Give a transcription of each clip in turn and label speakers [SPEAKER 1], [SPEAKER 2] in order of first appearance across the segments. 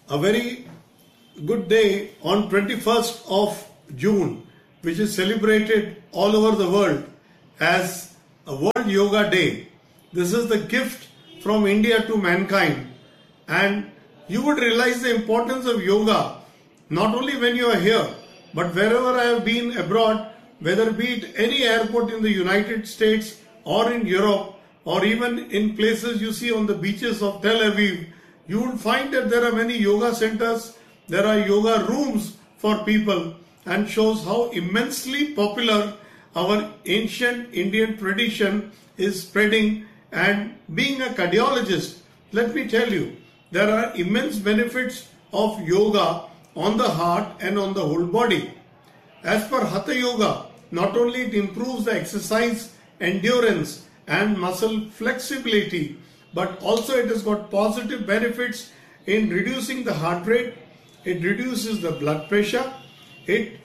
[SPEAKER 1] a very good day on 21st of June, which is celebrated all over the world as a World Yoga Day. This is the gift from India to mankind, and you would realize the importance of yoga not only when you are here, but wherever I have been abroad, whether be it any airport in the United States or in Europe, or even in places you see on the beaches of Tel Aviv, you will find that there are many yoga centers, there are yoga rooms for people, and shows how immensely popular our ancient Indian tradition is spreading. And being a cardiologist, let me tell you, there are immense benefits of yoga on the heart and on the whole body. As per Hatha Yoga, not only it improves the exercise endurance and muscle flexibility, but also it has got positive benefits in reducing the heart rate, it reduces the blood pressure, it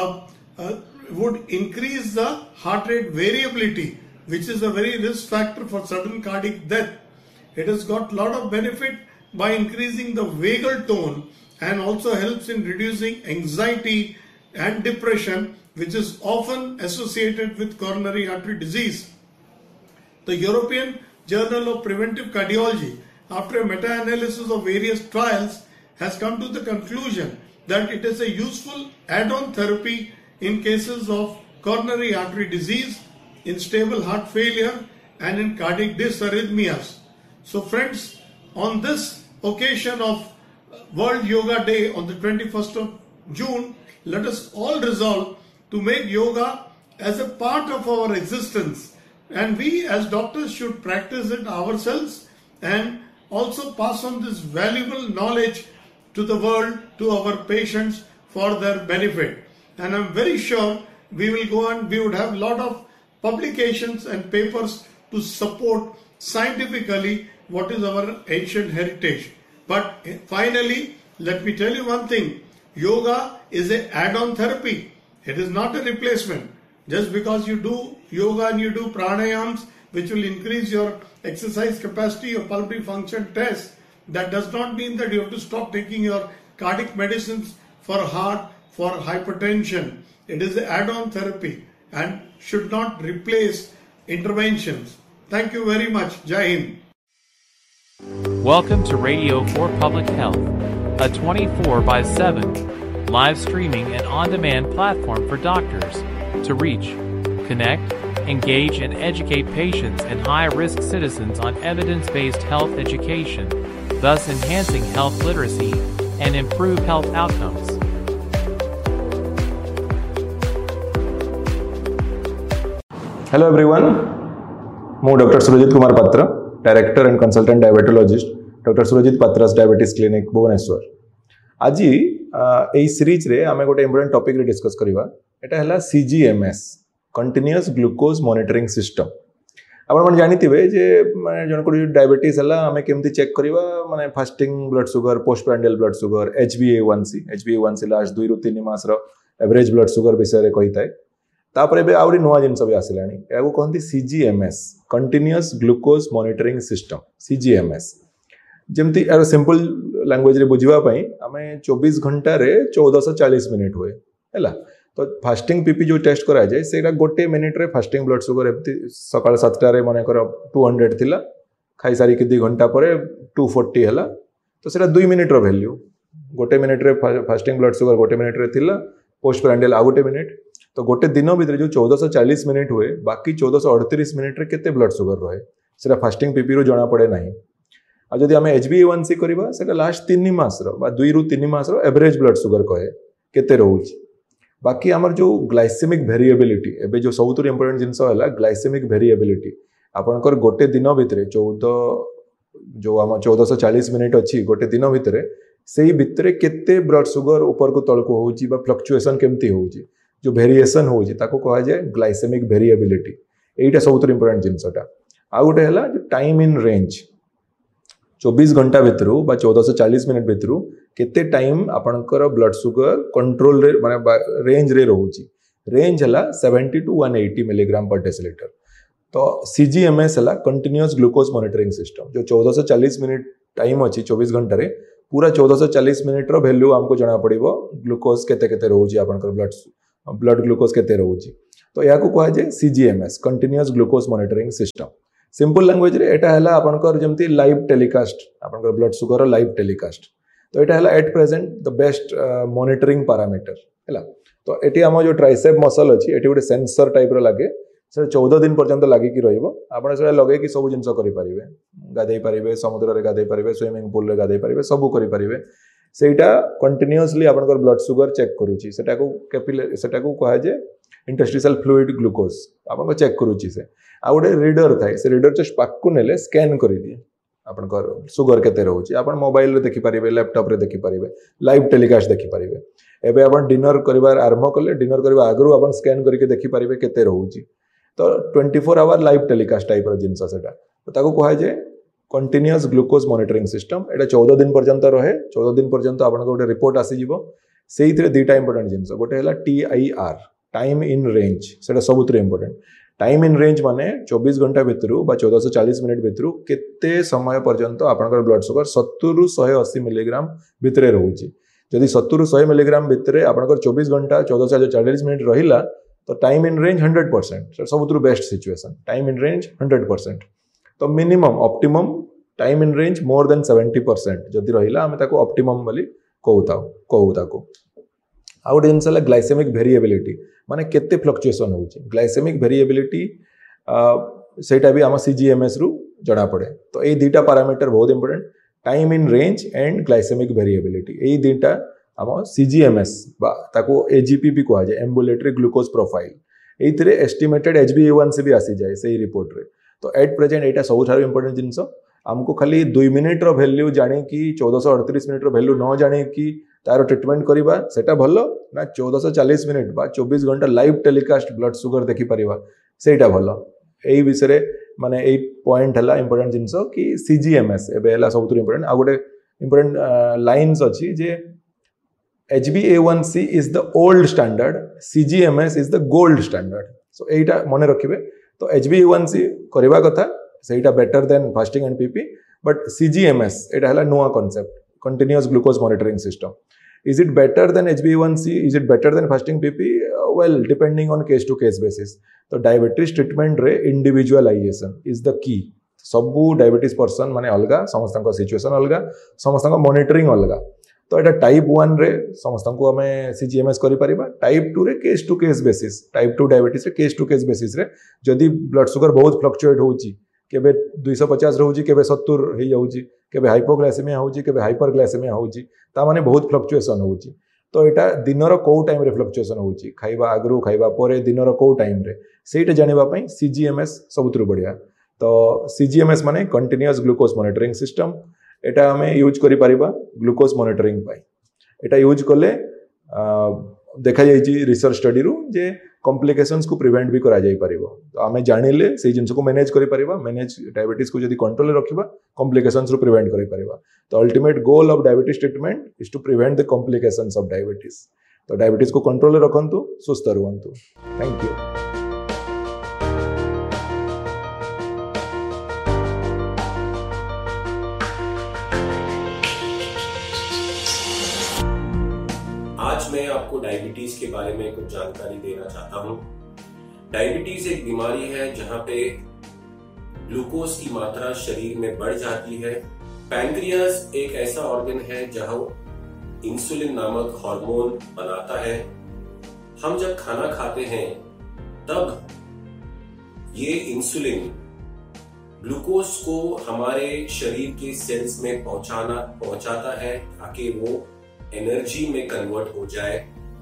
[SPEAKER 1] would increase the heart rate variability, which is a very risk factor for sudden cardiac death. It has got a lot of benefit by increasing the vagal tone and also helps in reducing anxiety and depression, which is often associated with coronary artery disease. The European Journal of Preventive Cardiology, after a meta-analysis of various trials, has come to the conclusion that it is a useful add-on therapy in cases of coronary artery disease, in stable heart failure, and in cardiac dysarrhythmias. So friends, on this occasion of World Yoga Day on the 21st of June, let us all resolve to make yoga as a part of our existence. And we as doctors should practice it ourselves and also pass on this valuable knowledge to the world, to our patients for their benefit. And I'm very sure we will go on, we would have a lot of publications and papers to support scientifically what is our ancient heritage. But finally, let me tell you one thing, yoga is an add-on therapy. It is not a replacement. Just because you do yoga and you do pranayams, which will increase your exercise capacity, your pulmonary function test, that does not mean that you have to stop taking your cardiac medicines for heart, for hypertension. It is an add-on therapy and should not replace interventions. Thank you very much. Jai Hind.
[SPEAKER 2] Welcome to Radio for Public Health, a 24/7 live streaming and on-demand platform for doctors to reach, connect, engage, and educate patients and high-risk citizens on evidence-based health education, thus enhancing health literacy and improve health outcomes.
[SPEAKER 3] Hello everyone, I'm Dr. Surajit Kumar Patra, Director and Consultant Diabetologist, Dr. Surajit Patra's Diabetes Clinic, Bhubaneswar. आज এই series रे आमे गोटे important topic रे discuss करिवा एटा हला CGMS continuous glucose monitoring system आपण मन जानिथिबे जे माने जन को डायबिटीज हला आमे केमती चेक करिवा माने fasting blood sugar postprandial blood sugar HbA1c last 2 रु 3 मास रो एवरेज ब्लड शुगर विषय रे कहिताय तापरे बे आउरी नवा जिंस भी आसिलानी एगो कहंती CGMS continuous glucose monitoring system CGMS जेमती यार सिंपल लैंग्वेज रे बुझिबा पई आमे 24 घंटा रे 1440 मिनिट हुए हैला तो फास्टिंग पीपी जो टेस्ट करा जाय सेटा गोटे मिनिट रे फास्टिंग ब्लड शुगर एमती सकाळ 7टा रे माने कर 200 थिला खाई सारी के 2 घंटा परे 240 हैला तो सेटा 2 मिनिट रो वैल्यू गोटे मिनिट रे फास्टिंग ब्लड शुगर गोटे मिनिट रे थिला पोस्टप्रांडियल आ गोटे मिनिट तो गोटे दिन भीतर जो 1440 मिनिट हुए बाकी 1438 मिनिट रे केते ब्लड शुगर रहे सेटा फास्टिंग पीपी रो जणा पड़े नाही आ जदि आमे HbA1c करबा सेटा लास्ट 3 मास रो बा 2 रु 3 मास रो एवरेज ब्लड शुगर कहे केते रहउची बाकी हमर जो ग्लाइसेमिक वेरिएबिलिटी एबे जो सबुतुर इंपोर्टेंट जिंस होला ग्लाइसेमिक वेरिएबिलिटी आपनकर गोटे दिन भीतर 14 जो हम 1440 मिनिट अछि गोटे दिन भीतर सेही भीतर केते ब्लड शुगर ऊपर को तळ को होउची बा फ्लक्चुएशन केमती होउची जो वेरिएशन होउची ताको कहा जाय ग्लाइसेमिक वेरिएबिलिटी एटा सबुतुर इंपोर्टेंट जिंसटा आ गोटे हला जो टाइम इन रेंज 24 घंटा भितर बा 1440 मिनिट भितर केते टाइम आपनकर ब्लड शुगर कंट्रोल रे माने रेंज रे रहउची रेंज हला 70 टू 180 मिलीग्राम पर डेसिलीटर तो CGMS हला कंटीन्यूअस ग्लूकोज मॉनिटरिंग सिस्टम जो 1440 मिनिट टाइम अछि 24 घंटा रे पूरा 1440 मिनिट रो वैल्यू हमको जना पड़िबो ग्लूकोज केते केते रहउची आपनकर ब्लड ग्लूकोज केते रहउची। तो या को कहा जाय सीजीएमएस continuous glucose monitoring system. Simple language रे एटा हला आपनकर जेमती लाइव टेलीकास्ट आपनकर ब्लड शुगर लाइव टेलीकास्ट। तो एटा हला at present the best monitoring parameter हला। तो एटी हम जो ट्राइसेप मसल अछि एटी गोटे सेंसर टाइप रो लागे से 14 दिन पर्यंत लागी कि रहिबो। आपण से लगे कि सब जिंस करि परिबे, गाधै परिबे, समुद्र रे गाधै परिबे, स्विमिंग पूल रे गाधै परिबे, सब करि परिबे। सेटा कंटीन्यूअसली आपनकर ब्लड शुगर चेक करूची। सेटा को कहा जे इंटरस्टिशियल फ्लूइड ग्लूकोज आपन को चेक करूची। से आ गोटे रीडर थाए से रीडर जस्ट पाक को नेले स्कैन करि दिए आपनकर शुगर केते रहउची। आपन मोबाइल रे देखि परिबे, लैपटॉप रे देखि परिबे, लाइव टेलीकास्ट देखि परिबे। एबे आपन डिनर करिवार आरंभ करले डिनर करबा आगरु आपन स्कैन करके देखि परिबे केते रहउची। तो 24 आवर लाइव टेलीकास्ट टाइप रो जिंस सेटा। तो ताको कहा जे कंटीन्यूअस ग्लूकोज मॉनिटरिंग सिस्टम। एटा 14 दिन पर्यंत रहे। 14 दिन पर्यंत आपन को गोटे रिपोर्ट आसी जिवो। सेइथरे दुईटा इंपोर्टेंट जिंस गोटे हला TIR टाइम इन रेंज। सेटा सबुतरे इंपोर्टेंट। टाइम इन रेंज माने 24 घंटा भितरु बा 1440 मिनिट भितरु केते समय पर्यंत आपनकर ब्लड शुगर 70 रु 180 मिलीग्राम भितरे रहउची। जदि 70 रु 100 मिलीग्राम भितरे आपनकर 24 घंटा 1440 मिनिट रहिला तो time in range 100%। सबुतरु best situation time in range 100%। तो minimum optimum time in range more than 70% जदि रहिला हमें ताको ऑप्टिमम बोली कहू ताको। आ गोटे जिनस ग्लाइसेमिक वेरिएबिलिटी माने केते फ्लक्चुएशन होउची। ग्लाइसेमिक वेरिएबिलिटी सेटा भी आम सीजीएमएस रु जणा पड़े। तो ये दुईटा पैरामीटर बहुत important time in range and glycaemic variability. ये दुईटा आम सीजीएमएस ताको एजीपी भी कहा जाए ambulatory glucose profile. एइथिरे estimated HbA1c भी आसी जाए सही रिपोर्ट रे। तो एट प्रेजेंट एटा सबुठार इंपोर्टेंट जिनस। हमको खाली 2 मिनिट रो वैल्यू जाने की 1438 मिनिट रो वैल्यू न जाने की तार ट्रीटमेंट करबा सेटा भलो ना 1440 मिनिट बा 24 घंटा लाइव टेलीकास्ट ब्लड शुगर देखि परिबा सेटा भलो। एई विषय रे माने एई पॉइंट हला इंपोर्टेंट जिनस कि सीजीएमएस एबे हला सबुठार इंपोर्टेंट। आ गोटे इंपोर्टेंट लाइन्स अछि जे HbA1c is the old standard, CGMS is the gold standard. So एटा मने रखिबे। तो HbA1c करबा कथा सेटा better than fasting and PP but CGMS एटा हला नुवा concept continuous glucose monitoring system. Is it better than HbA1c? Is it better than fasting PP? Well, depending on case to case basis. तो diabetes treatment रे individualisation is the key. सबू diabetes person माने अलगा समस्त situation अलगा समस्त monitoring अलगा। तो एटा टाइप 1 रे समस्त को हमें सीजीएमएस करि परिबा। टाइप 2 रे case to case basis type 2 diabetes रे केस टू केस बेसिस रे जदि ब्लड शुगर बहुत फ्लक्चुएट होउची केबे 250 रहउची केबे 70 हे जाउची केबे हाइपोग्लाइसेमिया होउची केबे हाइपरग्लाइसेमिया होउची ता माने बहुत फ्लक्चुएशन होउची। तो एटा दिनर को टाइम रे फ्लक्चुएशन होउची खाइबा आगरु खाइबा परे दिनर को टाइम रे सेटा जानिबा पई सीजीएमएस सबुतरु बढ़िया। तो सीजीएमएस माने कंटीन्यूअस ग्लूकोज मॉनिटरिंग सिस्टम। एटा हमें यूज करि परिबा ग्लूकोज मॉनिटरिंग पाई। एटा यूज कले देखा जाइछि रिसर्च स्टडी रु जे कॉम्प्लिकेशंस को प्रिवेंट भी करा जाई परिबो। तो हमें जानिले से जिंस को मैनेज करि परिबा। मैनेज डायबिटीज को जदि कंट्रोल रे रखिबा कॉम्प्लिकेशंस रु प्रिवेंट करि परिबा। तो ultimate goal of diabetes treatment is to prevent the complications of diabetes. तो डायबिटीज को कंट्रोल रे रखंतु सुस्थ रहंतु। Thank you.
[SPEAKER 4] आज मैं आपको डायबिटीज के बारे में कुछ जानकारी देना चाहता हूं। डायबिटीज एक बीमारी है जहां पे ग्लूकोज की मात्रा शरीर में बढ़ जाती है। पैंक्रियास एक ऐसा ऑर्गन है जहां इंसुलिन नामक हार्मोन बनाता है। हम जब खाना खाते हैं तब ये इंसुलिन ग्लूकोज को हमारे शरीर के सेल्स में पहुंचाता है ताकि वो एनर्जी में कन्वर्ट हो जाए।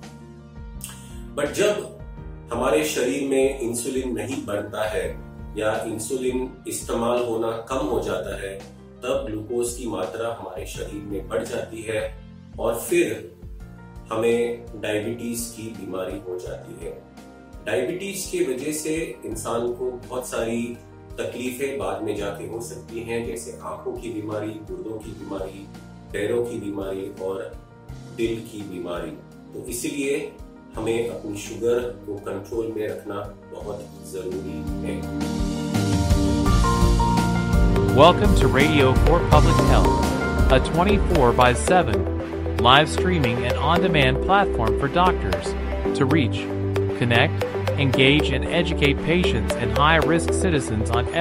[SPEAKER 4] बट जब हमारे शरीर में इंसुलिन नहीं बनता है या इंसुलिन इस्तेमाल होना कम हो जाता है तब ग्लूकोज की मात्रा हमारे शरीर में बढ़ जाती है और फिर हमें डायबिटीज की बीमारी हो जाती है। डायबिटीज की वजह से इंसान को बहुत सारी तकलीफें बाद में जाके हो सकती हैं, जैसे आंखों की बीमारी, गुर्दों की बीमारी, पैरों की बीमारी और दिल की बीमारी। तो इसीलिए हमें अपनी शुगर को कंट्रोल में रखना बहुत जरूरी है।
[SPEAKER 2] Welcome to Radio for Public Health, a 24/7 live streaming and on-demand platform for doctors to reach, connect, engage, and educate patients and high-risk citizens on